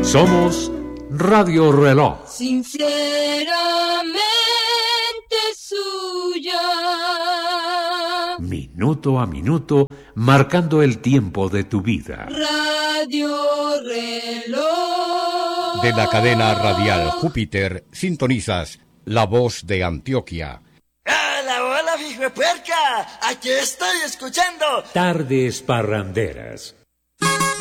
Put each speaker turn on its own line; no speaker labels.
Somos Radio Reloj.
Sinceramente suya.
Minuto a minuto, marcando el tiempo de tu vida.
Radio Reloj.
De la cadena radial Júpiter, sintonizas La Voz de Antioquia.
Hola, hijo de puerca. Aquí estoy escuchando.
Tardes parranderas.